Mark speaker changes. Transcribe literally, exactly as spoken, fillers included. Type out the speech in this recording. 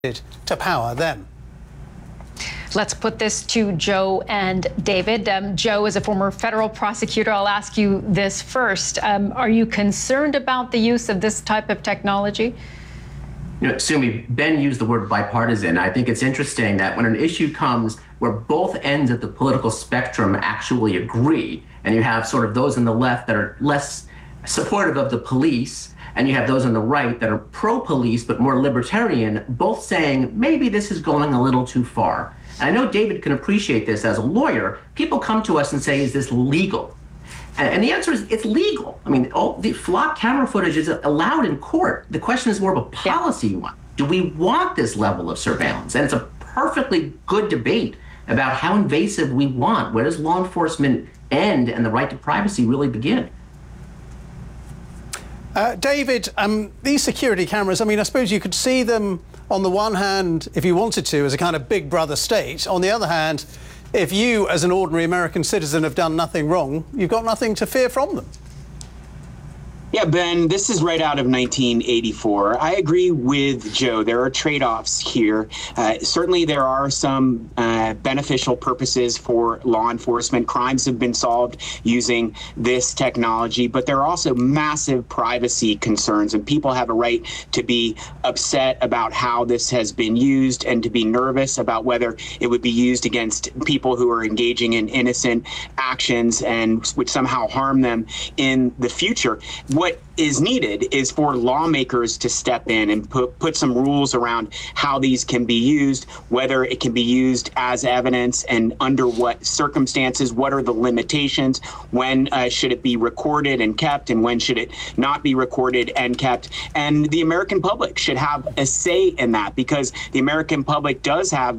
Speaker 1: to power them.
Speaker 2: Let's put this to Joe and David. Um, Joe, as a former federal prosecutor, I'll ask you this first. Um, are you concerned about the use of this type of technology?
Speaker 3: You know, Sumi, Ben used the word bipartisan. I think it's interesting that when an issue comes where both ends of the political spectrum actually agree, and you have sort of those on the left that are less supportive of the police, and you have those on the right that are pro-police but more libertarian, both saying maybe this is going a little too far. And I know David can appreciate this as a lawyer. People come to us and say, is this legal? And, and the answer is it's legal. I mean, all the flock camera footage is allowed in court. The question is more of a policy one. Do we want this level of surveillance? And it's a perfectly good debate about how invasive we want. Where does law enforcement end and the right to privacy really begin?
Speaker 1: Uh, David, um, these security cameras, I mean, I suppose you could see them on the one hand, if you wanted to, as a kind of big brother state. On the other hand, if you, as an ordinary American citizen, have done nothing wrong, you've got nothing to fear from them.
Speaker 4: Yeah, Ben, this is right out of nineteen eighty-four. I agree with Joe. There are trade-offs here. Uh, certainly, there are some uh, beneficial purposes for law enforcement. Crimes have been solved using this technology, but there are also massive privacy concerns, and people have a right to be upset about how this has been used and to be nervous about whether it would be used against people who are engaging in innocent actions and would somehow harm them in the future. What is needed is for lawmakers to step in and put, put some rules around how these can be used, whether it can be used as evidence and under what circumstances, what are the limitations, when uh, should it be recorded and kept, and when should it not be recorded and kept. And the American public should have a say in that, because the American public does have